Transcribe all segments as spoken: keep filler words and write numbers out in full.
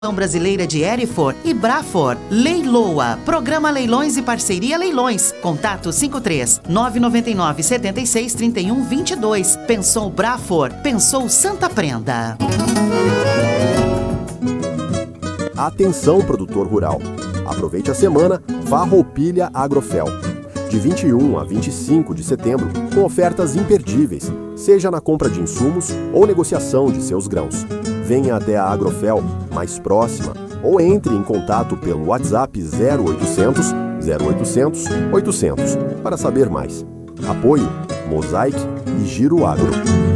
Brasileira de Erifor e Brafor. Leiloa. Programa Leilões e Parceria Leilões. Contato cinco três nove nove nove sete seis três um dois dois. Pensou Brafor. Pensou Santa Prenda. Atenção, produtor rural. Aproveite a semana Farroupilha Agrofel. De vinte e um a vinte e cinco de setembro, com ofertas imperdíveis, seja na compra de insumos ou negociação de seus grãos. Venha até a Agrofel mais próxima ou entre em contato pelo WhatsApp zero oitocentos, zero oitocentos, oitocentos para saber mais. Apoio Mosaic e Giro Agro.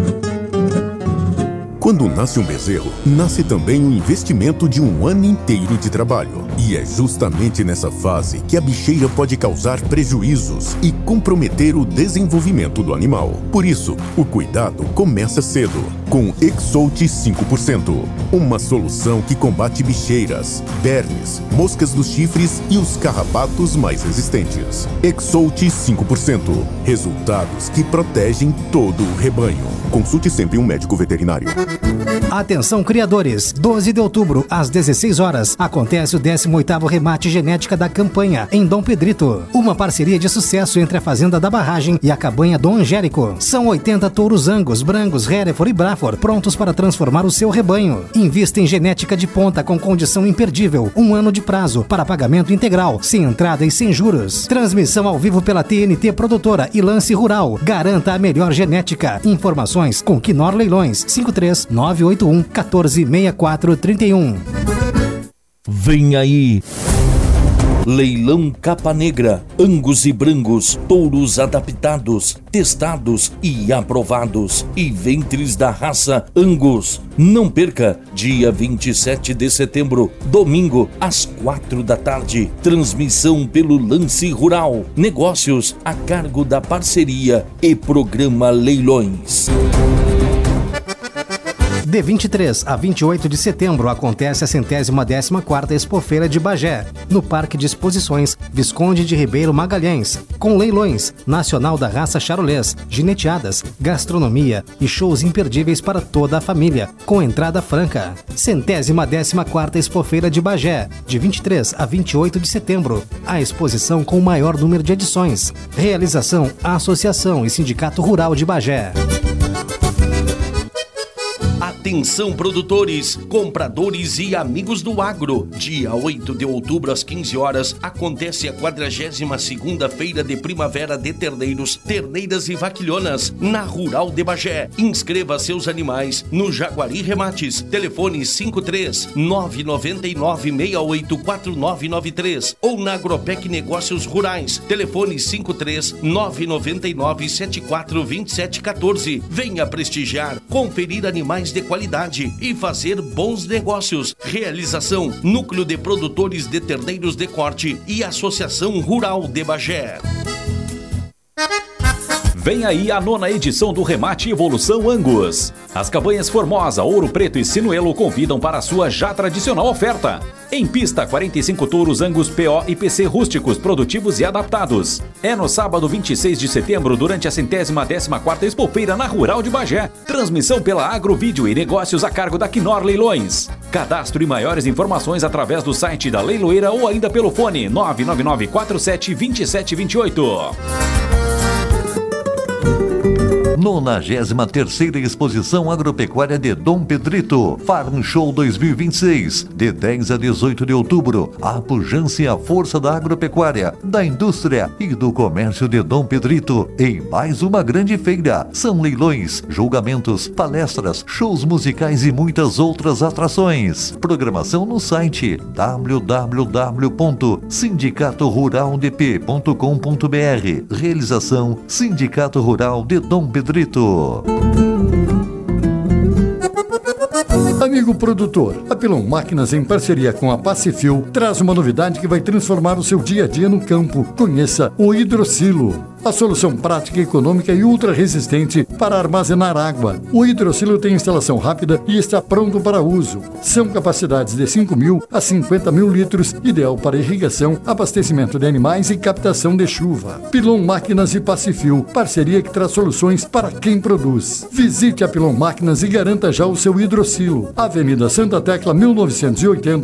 Quando nasce um bezerro, nasce também o investimento de um ano inteiro de trabalho. E é justamente nessa fase que a bicheira pode causar prejuízos e comprometer o desenvolvimento do animal. Por isso, o cuidado começa cedo, com Exolte cinco por cento. Uma solução que combate bicheiras, bernes, moscas dos chifres e os carrapatos mais resistentes. Exolte cinco por cento. Resultados que protegem todo o rebanho. Consulte sempre um médico veterinário. Atenção, criadores! doze de outubro, às dezesseis horas, acontece o décimo oitavo Remate Genética da Campanha, em Dom Pedrito. Uma parceria de sucesso entre a Fazenda da Barragem e a Cabanha Dom Angélico. São oitenta touros Angus, Brangos, Hereford e Brafor, prontos para transformar o seu rebanho. Invista em genética de ponta com condição imperdível. Um ano de prazo para pagamento integral, sem entrada e sem juros. Transmissão ao vivo pela T N T Produtora e Lance Rural. Garanta a melhor genética. Informações com Quinor Leilões, cinco três nove oito um, um quatro seis quatro três um. Vem aí! Leilão Capa Negra, Angus e Brangos, touros adaptados, testados e aprovados, e ventres da raça Angus. Não perca, dia vinte e sete de setembro, domingo, às quatro da tarde, transmissão pelo Lance Rural, negócios a cargo da parceria e programa Leilões. De vinte e três a vinte e oito de setembro acontece a centésima décima quarta Expofeira de Bagé, no Parque de Exposições Visconde de Ribeiro Magalhães, com leilões, nacional da raça charolês, gineteadas, gastronomia e shows imperdíveis para toda a família, com entrada franca. Centésima décima quarta Expofeira de Bagé, de vinte e três a vinte e oito de setembro, a exposição com o maior número de edições. Realização, Associação e Sindicato Rural de Bagé. Atenção, produtores, compradores e amigos do agro. Dia oito de outubro, às quinze horas, acontece a quadragésima segunda Feira de Primavera de Terneiros, Terneiras e Vaquilhonas, na Rural de Bagé. Inscreva seus animais no Jaguari Remates. Telefone cinco três nove nove nove seis oito quatro nove nove três ou na Agropec Negócios Rurais. Telefone cinco três nove nove nove sete quatro dois sete um quatro. Venha prestigiar, conferir animais de qualidade e fazer bons negócios. Realização: Núcleo de Produtores de Terneiros de Corte e Associação Rural de Bagé. Vem aí a nona edição do Remate Evolução Angus. As cabanhas Formosa, Ouro Preto e Sinuelo convidam para a sua já tradicional oferta. Em pista, quarenta e cinco touros Angus P O e P C rústicos, produtivos e adaptados. É no sábado vinte e seis de setembro, durante a centésima décima quarta Expofeira na Rural de Bagé. Transmissão pela Agrovídeo e negócios a cargo da Quinor Leilões. Cadastro e maiores informações através do site da Leiloeira ou ainda pelo fone nove nove nove quatro sete dois sete dois oito. nonagésima terceira Exposição Agropecuária de Dom Pedrito, Farm Show dois mil e vinte e seis, de dez a dezoito de outubro. A pujança e a força da agropecuária, da indústria e do comércio de Dom Pedrito em mais uma grande feira. São leilões, julgamentos, palestras, shows musicais e muitas outras atrações. Programação no site w w w ponto sindicato rural d p ponto com ponto b r. Realização: Sindicato Rural de Dom Pedrito. Amigo produtor, a Pilon Máquinas, em parceria com a Pacifil, traz uma novidade que vai transformar o seu dia a dia no campo. Conheça o Hidrocilo. a solução prática, econômica e ultra resistente para armazenar água. O hidrocilo tem instalação rápida e está pronto para uso. São capacidades de cinco mil a cinquenta mil litros, ideal para irrigação, abastecimento de animais e captação de chuva. Pilon Máquinas e Pacifil, parceria que traz soluções para quem produz. Visite a Pilon Máquinas e garanta já o seu hidrocilo. Avenida Santa Tecla, mil novecentos e oitenta,